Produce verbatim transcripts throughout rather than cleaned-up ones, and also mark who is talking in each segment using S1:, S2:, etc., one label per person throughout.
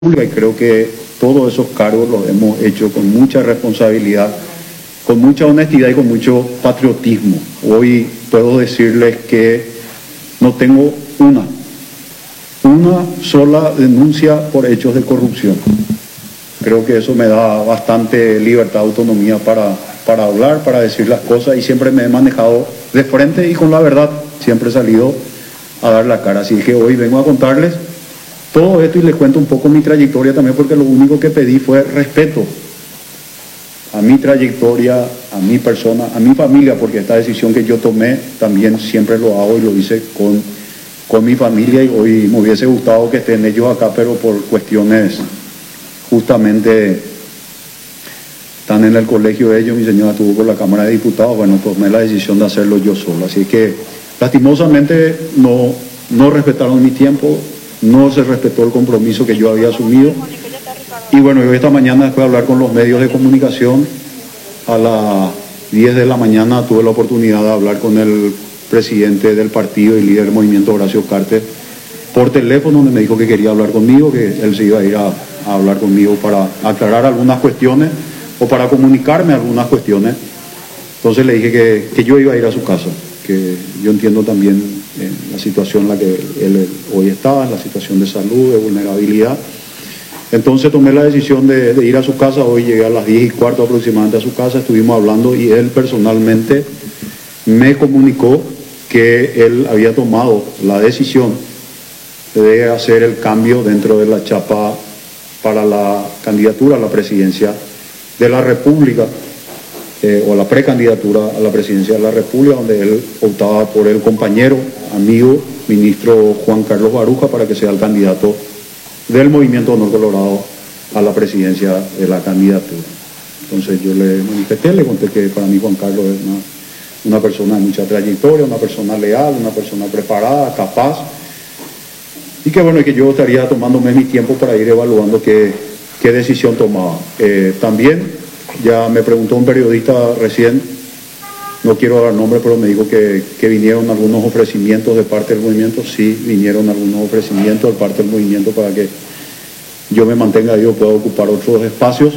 S1: Y creo que todos esos cargos los hemos hecho con mucha responsabilidad, con mucha honestidad y con mucho patriotismo. Hoy puedo decirles que no tengo una, una sola denuncia por hechos de corrupción. Creo que eso me da bastante libertad, autonomía para, para hablar, para decir las cosas, y siempre me he manejado de frente y con la verdad. Siempre he salido a dar la cara. Así que hoy vengo a contarles todo esto y les cuento un poco mi trayectoria también, porque lo único que pedí fue respeto a mi trayectoria, a mi persona, a mi familia, porque esta decisión que yo tomé también siempre lo hago y lo hice con, con mi familia, y hoy me hubiese gustado que estén ellos acá, pero por cuestiones justamente están en el colegio de ellos, mi señora estuvo por la Cámara de Diputados, bueno, tomé la decisión de hacerlo yo solo. Así que lastimosamente no, no respetaron mi tiempo, no se respetó el compromiso que yo había asumido. Y bueno, yo esta mañana, después de hablar con los medios de comunicación, a las diez de la mañana tuve la oportunidad de hablar con el presidente del partido y líder del movimiento, Horacio Cartes, por teléfono, donde me dijo que quería hablar conmigo, que él se iba a ir a, a hablar conmigo para aclarar algunas cuestiones o para comunicarme algunas cuestiones. Entonces le dije que, que yo iba a ir a su casa, que yo entiendo también eh, la situación en la que él hoy está, la situación de salud, de vulnerabilidad. Entonces tomé la decisión de, de ir a su casa. Hoy llegué a las diez y cuarto aproximadamente a su casa, estuvimos hablando y él personalmente me comunicó que él había tomado la decisión de hacer el cambio dentro de la chapa para la candidatura a la presidencia de la República, eh, o la precandidatura a la presidencia de la República, donde él optaba por el compañero, amigo, ministro Juan Carlos Baruja, para que sea el candidato del Movimiento Honor Colorado a la presidencia de la candidatura. Entonces yo le manifesté, le conté que para mí Juan Carlos es una, una persona de mucha trayectoria, una persona leal, una persona preparada, capaz, y que bueno, que yo estaría tomándome mi tiempo para ir evaluando qué, qué decisión tomaba. Eh, también ya me preguntó un periodista recién, no quiero dar nombre, pero me dijo que, que vinieron algunos ofrecimientos de parte del movimiento. Sí, vinieron algunos ofrecimientos de parte del movimiento para que yo me mantenga ahí o pueda ocupar otros espacios.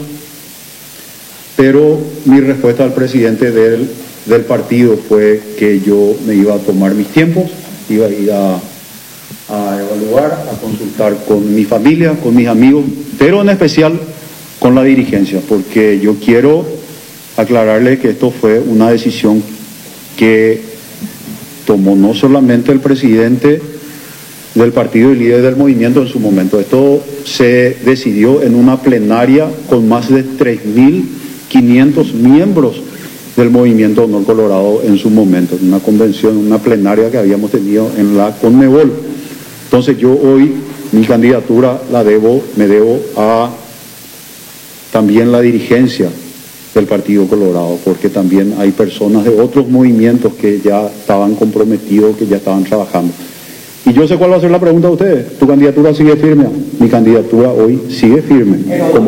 S1: Pero mi respuesta al presidente del, del partido fue que yo me iba a tomar mis tiempos, iba a ir a, a evaluar, a consultar con mi familia, con mis amigos, pero en especial con la dirigencia, porque yo quiero aclararle que esto fue una decisión que tomó no solamente el presidente del partido y líder del movimiento en su momento. Esto se decidió en una plenaria con más de tres mil quinientos miembros del Movimiento Honor Colorado en su momento, en una convención, una plenaria que habíamos tenido en la Conmebol. Entonces yo hoy mi candidatura la debo, me debo a también la dirigencia del Partido Colorado, porque también hay personas de otros movimientos que ya estaban comprometidos, que ya estaban trabajando. Y yo sé cuál va a ser la pregunta de ustedes. ¿Tu candidatura sigue firme? Mi candidatura hoy sigue firme. ¿Cómo?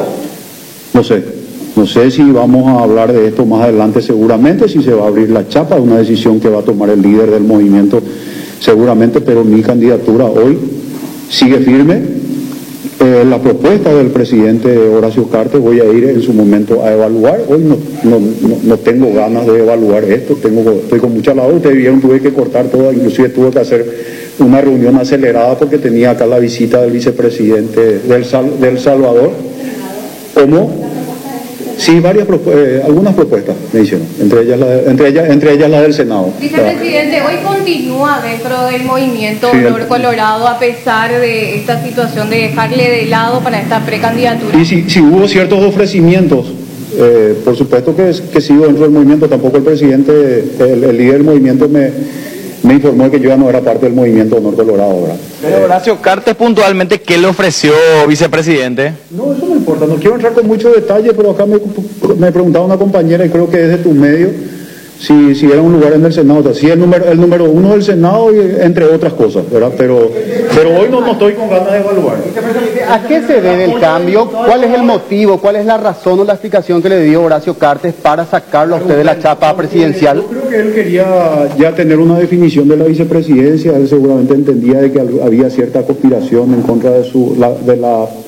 S1: No sé, no sé si vamos a hablar de esto más adelante seguramente, si se va a abrir la chapa, una decisión que va a tomar el líder del movimiento seguramente, pero mi candidatura hoy sigue firme. Eh, la propuesta del presidente Horacio Cartes voy a ir en su momento a evaluar. Hoy no, no, no, no tengo ganas de evaluar esto, tengo, estoy con mucha labor. Ustedes vieron, tuve que cortar todo, inclusive tuve que hacer una reunión acelerada porque tenía acá la visita del vicepresidente del, Sal, del Salvador. ¿Cómo? Sí, varias eh, algunas propuestas me hicieron, entre ellas, la de, entre, ellas, entre ellas la del Senado.
S2: Vicepresidente, hoy continúa dentro del movimiento
S1: sí,
S2: Honor Colorado a pesar de esta situación de dejarle de lado para esta precandidatura.
S1: Y si, si hubo ciertos ofrecimientos, eh, por supuesto que, que sigo dentro del movimiento. Tampoco el presidente, el, el líder del movimiento me, me informó que yo ya no era parte del Movimiento Honor Colorado, ¿verdad?
S3: Pero Horacio Cartes puntualmente, ¿qué le ofreció, vicepresidente?
S1: No, eso no importa, no quiero entrar con mucho detalle, pero acá me, me preguntaba una compañera, y creo que es de tus medios, si, si era un lugar en el Senado, o sea, sí el número, el número uno del Senado, y, entre otras cosas, ¿verdad? Pero, pero hoy no, no estoy con ganas de evaluar.
S4: ¿A qué se debe el cambio? ¿Cuál es el motivo? ¿Cuál es la razón o la explicación que le dio Horacio Cartes para sacarlo a usted de la chapa presidencial?
S1: Yo creo que él quería ya tener una definición de la vicepresidencia. Él seguramente entendía de que había cierta conspiración en contra de, su, la, de la